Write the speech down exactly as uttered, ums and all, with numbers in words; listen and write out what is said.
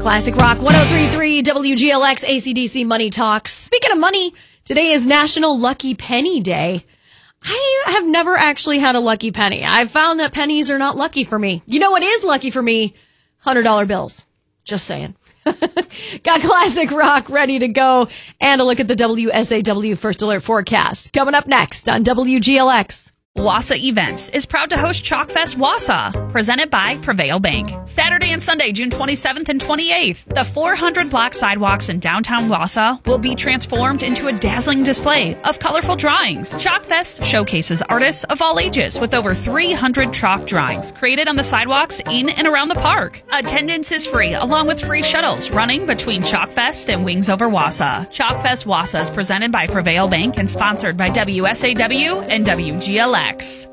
Classic Rock one oh three point three W G L X A C D C Money Talks. Speaking of money, today is National Lucky Penny Day. I have never actually had a lucky penny. I've found that pennies are not lucky for me. You know what is lucky for me? one hundred dollar bills. Just saying. Got Classic Rock ready to go and a look at the W S A W First Alert forecast. Coming up next on W G L X. Wassa Events is proud to host Chalkfest Wassa, presented by Prevail Bank. Saturday and Sunday, June twenty-seventh and twenty-eighth, the four hundred block sidewalks in downtown Wassa will be transformed into a dazzling display of colorful drawings. Chalkfest showcases artists of all ages with over three hundred chalk drawings created on the sidewalks in and around the park. Attendance is free, along with free shuttles running between Chalkfest and Wings Over Wassa. Chalkfest Wassa is presented by Prevail Bank and sponsored by W S A W and W G L X.